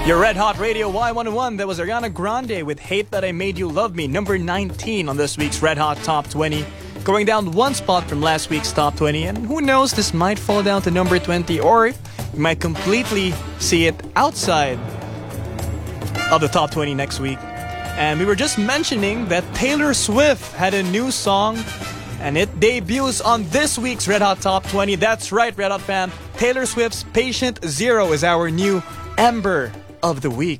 Your Red Hot Radio Y101. That was Ariana Grande with Hate That I Made You Love Me, number 19 on this week's Red Hot Top 20. Going down one spot from last week's Top 20. And who knows, this might fall down to number 20, or you might completely see it outside of the Top 20 next week. And we were just mentioning that Taylor Swift had a new song, and it debuts on this week's Red Hot Top 20. That's right, Red Hot fam. Taylor Swift's Patient Zero is our new Ember of the week.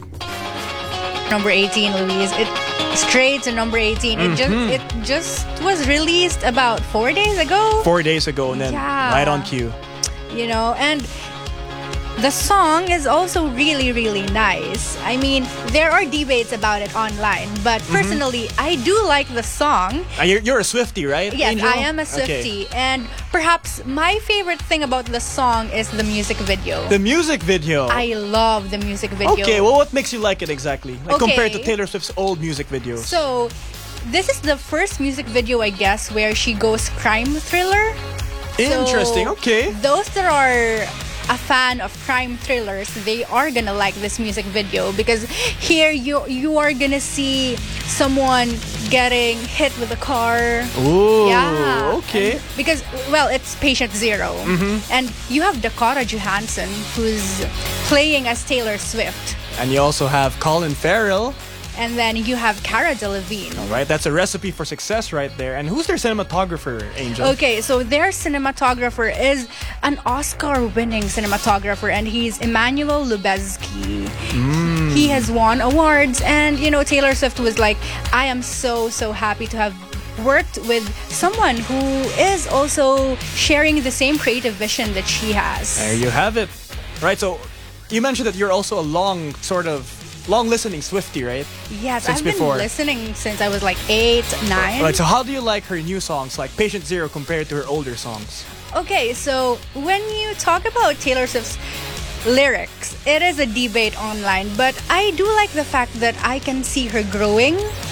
Number 18, Louise. It straight to number 18. It just was released about 4 days ago. 4 days ago, and then right on cue. You know, and the song is also really, really nice. I mean, there are debates about it online, but personally, I do like the song. You're a Swiftie, right? Yes, Angel? I am a Swiftie. Okay. And perhaps my favorite thing about the song is the music video. The music video? I love the music video. Okay, well, what makes you like it exactly? Like compared to Taylor Swift's old music videos? So, this is the first music video, I guess, where she goes crime thriller. Interesting, so, okay. Those that are a fan of crime thrillers, they are gonna like this music video, because here you are gonna see someone getting hit with a car. Ooh, yeah, okay. Because, well, it's Patient Zero, and you have Dakota Johansson who's playing as Taylor Swift, and you also have Colin Farrell. And then you have Cara Delevingne. All right, that's a recipe for success right there. And who's their cinematographer, Angel? Okay, so their cinematographer is an Oscar-winning cinematographer, and he's Emmanuel Lubezki. He has won awards, and, you know, Taylor Swift was like, I am so happy to have worked with someone who is also sharing the same creative vision that she has. There you have it. Right, so you mentioned that you're also a long listening Swiftie, right? Yes, I've been listening since I was like 8, 9. Right, so how do you like her new songs, like Patient Zero, compared to her older songs? Okay, so when you talk about Taylor Swift's lyrics, it is a debate online, but I do like the fact that I can see her growing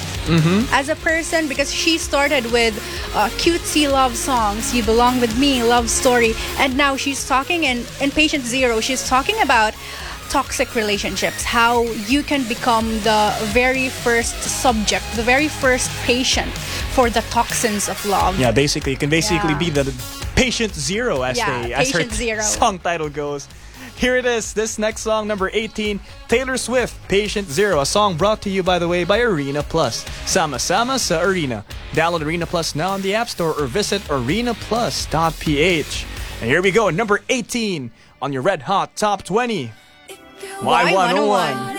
as a person, because she started with cutesy love songs, You Belong With Me, Love Story, and now she's talking in Patient Zero, she's talking about toxic relationships, how you can become the very first subject, the very first patient for the toxins of love. Yeah, basically, you can be the Patient Zero, as her song title goes. Here it is, this next song, number 18, Taylor Swift, Patient Zero, a song brought to you, by the way, by Arena Plus. Sama-sama sa Arena. Download Arena Plus now on the App Store or visit arenaplus.ph. And here we go, number 18 on your Red Hot Top 20. Y101.